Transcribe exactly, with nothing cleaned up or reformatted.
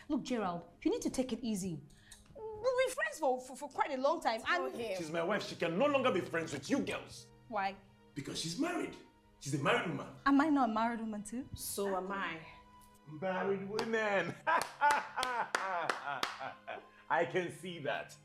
Look, Gerald, you need to take it easy. We've been friends for, for, for quite a long time. And she's my wife. She can no longer be friends with you girls. Why? Because she's married. She's a married woman. Am I not a married woman too? So am I. Married women. I can see that.